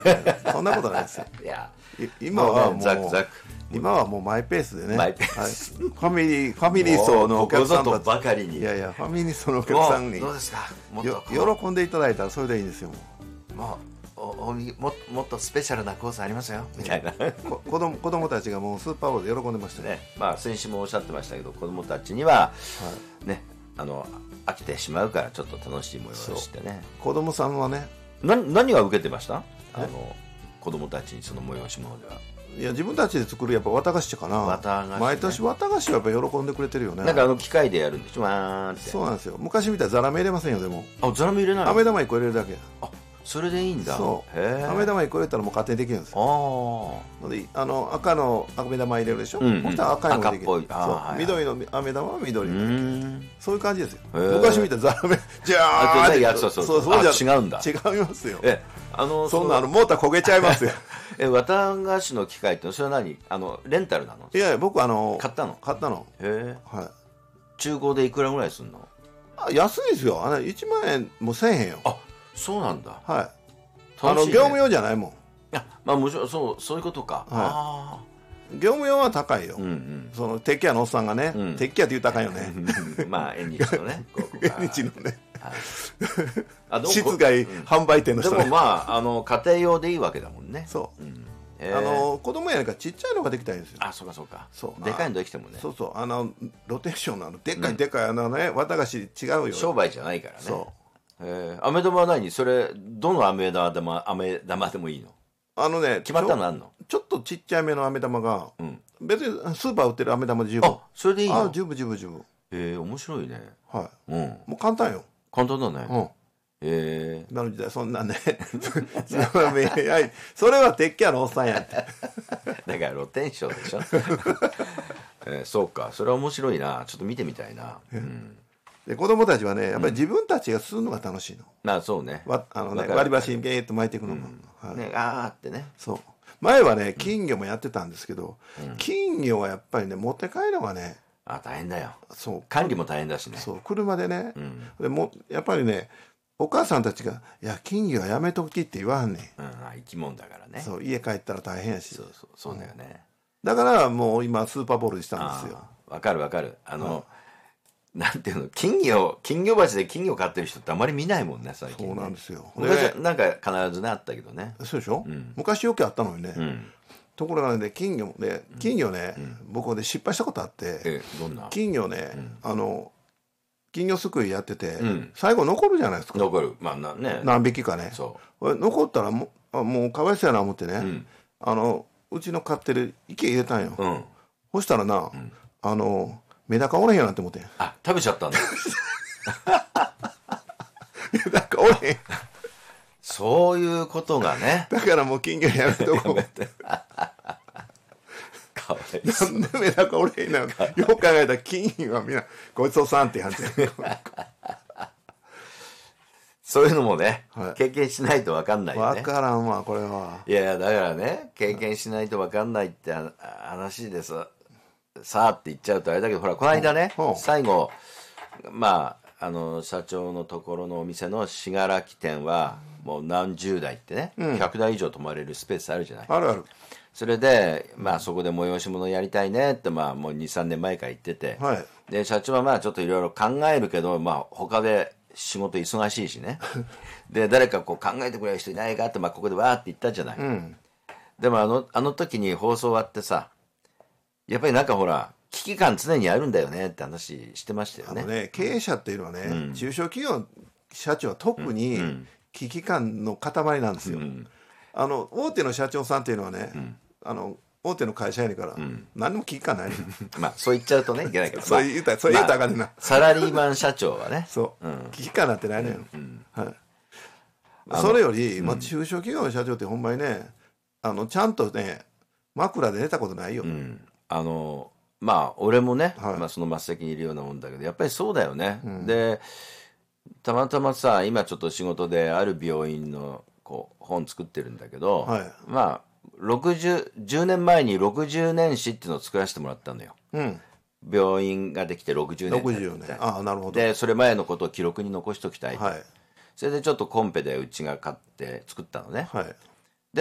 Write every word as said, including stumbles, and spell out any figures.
そんなことないですよ。 いや今はもう、 もうねザクザク今はもうマイペースでね、 マイペース、 はい、ファミリーファミリー層のお客さんここぞたち、 とばかりに、 いやいやファミリー層のお客さんにどうですか、もっよと喜んでいただいたらそれでいいんですよ。 もうおおももっとスペシャルなコースありますよみたいなこ子供子供たちがもうスーパーボールで喜んでましたね。 ね、まあ先週もおっしゃってましたけど、子供たちには、ね、あの飽きてしまうからちょっと楽しい模様をしてね。 子供さんはね、 な何が受けてました？あの子供たちにその催し物では。 いや自分たちで作るやっぱ綿菓子かな。 綿菓子ね、 毎年綿菓子はやっぱ喜んでくれてるよね。 なんかあの機械でやるんでしょ、わーって。 そうなんですよ。昔みたいにザラメ入れませんよ。でもあ、ザラメ入れないの？ 飴玉いっこ入れるだけ。 あ、それでいいんだ。 そうへー、 飴玉いっこ入れたらもう勝手にできるんですよ。 あであの赤の飴玉入れるでしょ、 うんうん、 そしたら赤いのができる。 赤っぽい。あ、 そう、 はいはい、 緑の飴玉は緑うのーん、 そういう感じですよ。 へー、 昔みたいにザラメじゃあーってやつ、そうそうそう、 そうそうじゃあ違うんだ。 違いますよ。 え、あのそんなあのモーター焦げちゃいますよ。 え、綿菓子の機械ってそれは何？あのレンタルなの？ いやいや僕あの買ったの？ 買ったの。 へえ、 はい。 中古でいくらぐらいすんの？ あ、安いですよ。あのいちまんえんもせえへんよ。 あ、そうなんだ。 はい。あ楽しいね。 の業務用じゃないもん。 いや、まあもちろんそうそういうことか。 はいあ業務用は高いよ。 ー、うんうん。 その鉄器屋のおっさんがね、 うん鉄器屋って言うたらあかんよね。 まあ縁日のね、ここが縁日のね、 はい、あでも室外販売店の人ね。 でもまああの家庭用でいいわけだもんね。 そうん、 う。 えー、 あの子供やねんからちっちゃいのができたいんですよ。 あ、そうかそうか。 そうでかいのできてもね。 そうそう、あのローテーションのあのでっかいでっかいあのね、綿菓子違うよ。 商売じゃないからね。 そえー、飴玉は何？それどの飴玉でも飴玉でもいいの？ あのね、 決まったのあんの？ ちょっとちっちゃいめの飴玉が、 うん、 別にスーパー売ってる飴玉で十分。 あ、それでいいの？ あ、十分十分十分。 えー、面白いね。 はい。 うん、 もう簡単よ。 簡単だね。 うん。 えー、 今の時代そんなねいやそれは鉄器屋のおっさんやってだから露天商でしょ、えー、そうか、それは面白いな、ちょっと見てみたいな、うん、 で子供たちはねやっぱり自分たちがするのが楽しいの、 まあそうね、 わあのね割り箸にビーッと巻いていくのも、 うん、 はい、 ね、あーってね。 そう前はね金魚もやってたんですけど、 うん、 金魚はやっぱりね持って帰るのがね、 あ、大変だよ。 そう管理も大変だしね。 そう車でね、 うん、 でもやっぱりねお母さんたちが「いや金魚はやめとき」って言わんねん、 うん、生き物だからね。 そう家帰ったら大変やし、 そうそうそうだよね、 うん、だからもう今スーパーボールにしたんですよ。 わかるわかる。あの、うん、なんていうの、金魚金魚鉢で金魚飼ってる人ってあまり見ないもんね最近ね。 そうなんですよ。 昔はなんか必ずねあったけどね。 そうでしょ、 うん、 昔よくあったのにね、 うん、 ところがね金魚ね金魚ね、うん、僕で失敗したことあって、 えどんな金魚ね、うん、あの金魚すくいやってて、うん、最後残るじゃないですか。 残る、まあなね、 何匹かね。そう残ったらもう、もうかわいそうやな思ってね、うん、あのうちの飼ってる池入れたんよ、うん、そしたらな、うん、あのメダカおれへんよなって思ってん。 あ、食べちゃったんだメダカおれへんそういうことがね。 だからもう金魚やめとこうかわいそう。 なんでメダカおれへんのよ。よく考えたら金魚はみんなごちそうさんって感じそういうのもね、 はい、 経験しないと分かんないよね。 分からんわこれは。 いやいやだからね、経験しないと分かんないって話ですさあって言っちゃうとあれだけど、ほらこの間ね、うん、最後まああの社長のところのお店の信楽店はもう何十台ってね、うん、ひゃくだい以上泊まれるスペースあるじゃない。 あるある。 それで、まあ、そこで催し物やりたいねって、まあ、もうにさんねんまえから言ってて、 はい、 で社長はまあちょっといろいろ考えるけど、まあ、他で仕事忙しいしねで誰かこう考えてくれる人いないかって、まあ、ここでわーって言ったじゃない、うん、でもあのあの時に放送終わってさ、やっぱりなんかほら危機感常にあるんだよねって話してましたよね。 あのね経営者っていうのはね、うん、中小企業の社長は特に危機感の塊なんですよ、うん、あの大手の社長さんっていうのはね、うん、あの大手の会社やねんから、うん、何でも危機感ないまあそう言っちゃうとねいけないけどそう言うたら、まあ、そう言うたらあかんねんな、まあ、 サラリーマン社長はねそう、うん、危機感なんてないねん、うんうんはい、それより、まあ、中小企業の社長ってほんまにねあのちゃんとね枕で寝たことないよ、うん、 あのまあ俺もね、はいまあ、その末席にいるようなもんだけどやっぱりそうだよね、うん、でたまたまさ今ちょっと仕事である病院のこう本作ってるんだけど、はい、まあろくじゅう、じゅうねんまえにろくじゅうねん史っていうのを作らせてもらったのよ、うん、病院ができてろくじゅうねんろくじゅうねんああなるほど。 でそれ前のことを記録に残しておきたい、 はい、 それでちょっとコンペでうちが買って作ったのね、はい、